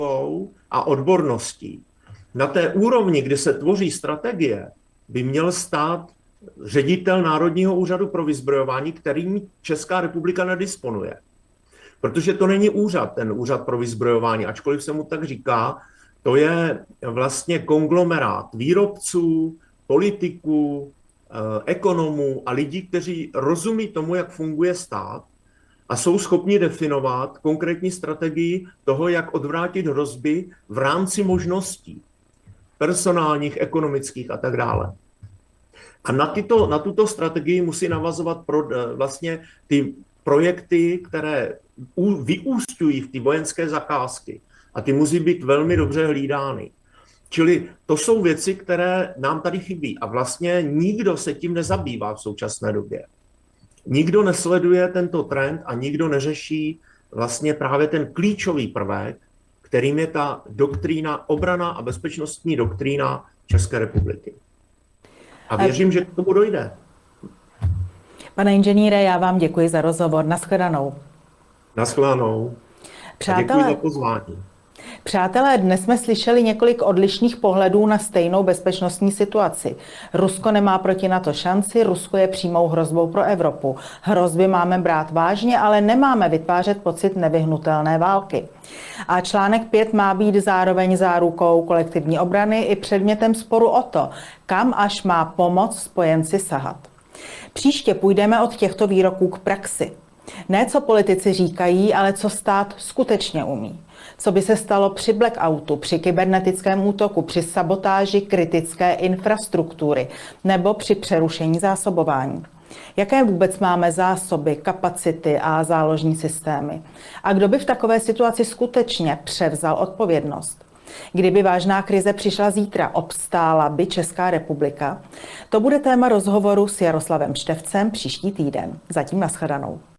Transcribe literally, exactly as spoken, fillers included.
a odborností. Na té úrovni, kde se tvoří strategie, by měl stát ředitel Národního úřadu pro vyzbrojování, kterým Česká republika nedisponuje. Protože to není úřad, ten úřad pro vyzbrojování, ačkoliv se mu tak říká, to je vlastně konglomerát výrobců, politiků, ekonomů a lidí, kteří rozumí tomu, jak funguje stát a jsou schopni definovat konkrétní strategii toho, jak odvrátit hrozby v rámci možností personálních, ekonomických a tak dále. A na, tyto, na tuto strategii musí navazovat pro, vlastně ty projekty, které vyúsťují v ty vojenské zakázky. A ty musí být velmi dobře hlídány. Čili to jsou věci, které nám tady chybí. A vlastně nikdo se tím nezabývá v současné době. Nikdo nesleduje tento trend a nikdo neřeší vlastně právě ten klíčový prvek, kterým je ta doktrína, obrana a bezpečnostní doktrína České republiky. A věřím, že k tomu dojde. Pane inženýre, já vám děkuji za rozhovor. Naschledanou. Naschledanou. Přátelé, děkuji za pozvání. Přátelé, dnes jsme slyšeli několik odlišných pohledů na stejnou bezpečnostní situaci. Rusko nemá proti NATO šanci, Rusko je přímou hrozbou pro Evropu. Hrozby máme brát vážně, ale nemáme vytvářet pocit nevyhnutelné války. A článek pět má být zároveň zárukou kolektivní obrany i předmětem sporu o to, kam až má pomoc spojenci sahat. Příště půjdeme od těchto výroků k praxi. Ne, co politici říkají, ale co stát skutečně umí. Co by se stalo při blackoutu, při kybernetickém útoku, při sabotáži kritické infrastruktury nebo při přerušení zásobování. Jaké vůbec máme zásoby, kapacity a záložní systémy? A kdo by v takové situaci skutečně převzal odpovědnost? Kdyby vážná krize přišla zítra, obstála by Česká republika? To bude téma rozhovoru s Jaroslavem Štefcem příští týden. Zatím nashledanou.